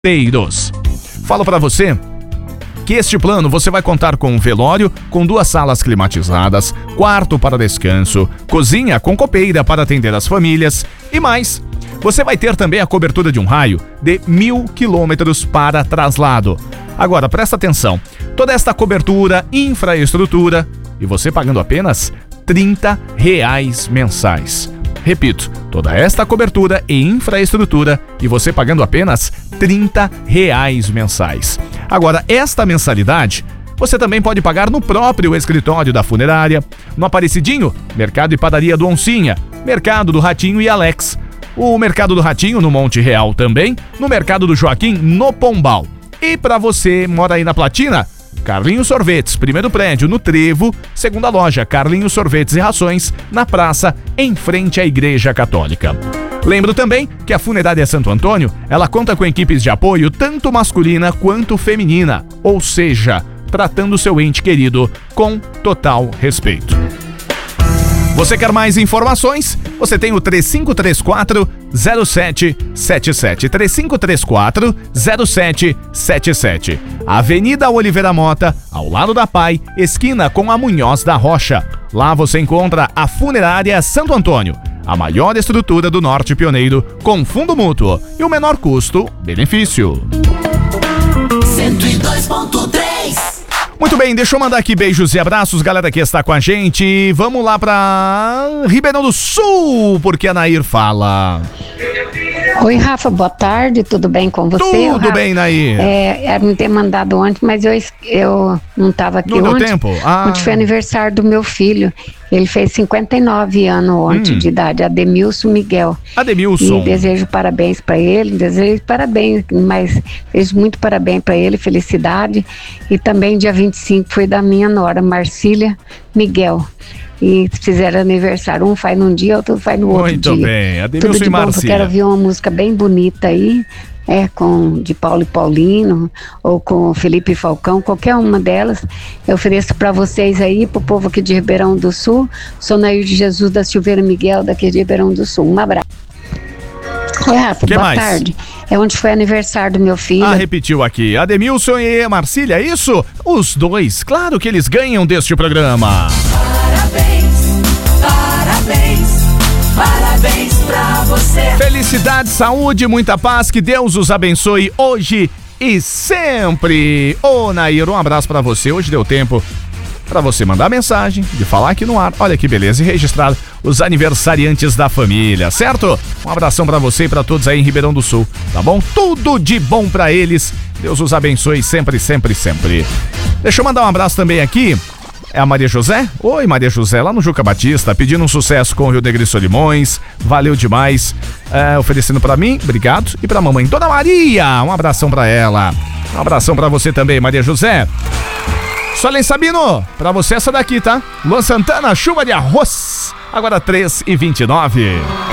Falo para você que este plano você vai contar com um velório com 2 salas climatizadas, quarto para descanso, cozinha com copeira para atender as famílias e mais. Você vai ter também a cobertura de um raio de 1.000 quilômetros para traslado. Agora, presta atenção, toda esta cobertura, infraestrutura e você pagando apenas R$30 mensais. Repito, toda esta cobertura e infraestrutura e você pagando apenas R$30 mensais. Agora, esta mensalidade você também pode pagar no próprio escritório da funerária, no Aparecidinho, Mercado e Padaria do Oncinha, Mercado do Ratinho e Alex, o Mercado do Ratinho no Monte Real também, no Mercado do Joaquim, no Pombal. E para você mora aí na Platina, Carlinhos Sorvetes, primeiro prédio, no Trevo, segunda loja, Carlinhos Sorvetes e Rações, na praça, em frente à Igreja Católica. Lembro também que a Funerária Santo Antônio, ela conta com equipes de apoio tanto masculina quanto feminina, ou seja, tratando seu ente querido com total respeito. Você quer mais informações? Você tem o 3534-0777. 3534-0777. Avenida Oliveira Mota, ao lado da PAI, esquina com a Munhoz da Rocha. Lá você encontra a Funerária Santo Antônio, a maior estrutura do Norte Pioneiro, com fundo mútuo e o menor custo-benefício. 102.3. Muito bem, deixa eu mandar aqui beijos e abraços, galera que está com a gente. Vamos lá pra Ribeirão do Sul, porque a Nair fala. Oi, Rafa, boa tarde, tudo bem com você? Tudo Rafa? bem, Nair. Era me ter mandado ontem, mas eu não estava aqui ontem. Não deu tempo? Ontem foi aniversário do meu filho. Ele fez 59 anos ontem de idade, Ademilson Miguel. Ademilson. E desejo parabéns para ele, mas desejo muito parabéns para ele, felicidade. E também dia 25 foi da minha nora, Marcília Miguel. E fizeram aniversário, um faz num dia, outro faz no outro dia. Muito bem, Ademilson Tudo de e bom, eu Marcília. quero ouvir uma música bem bonita aí, de Paulo e Paulino, ou com Felipe Falcão, qualquer uma delas. Eu ofereço para vocês aí, pro povo aqui de Ribeirão do Sul. Sou Nair de Jesus da Silveira Miguel, daqui de Ribeirão do Sul. Um abraço. Oi, Rafa, boa tarde. É onde foi aniversário do meu filho. Repetiu aqui, Ademilson e Marcília, é isso? Os dois, claro que eles ganham deste programa. Parabéns pra você. Felicidade, saúde, muita paz, que Deus os abençoe hoje e sempre. Ô, Nair, um abraço pra você. Hoje deu tempo pra você mandar mensagem, de falar aqui no ar. Olha que beleza, e registrar os aniversariantes da família, certo? Um abração pra você e pra todos aí em Ribeirão do Sul, tá bom? Tudo de bom pra eles. Deus os abençoe sempre, sempre, sempre. Deixa eu mandar um abraço também aqui. É a Maria José? Oi, Maria José, lá no Juca Batista, pedindo um sucesso com o Rio Negro e Solimões. Valeu demais. Oferecendo pra mim, obrigado. E pra mamãe, Dona Maria, um abração pra ela. Um abração pra você também, Maria José. Solen Sabino, pra você essa daqui, tá? Luan Santana, Chuva de Arroz. Agora 3h29.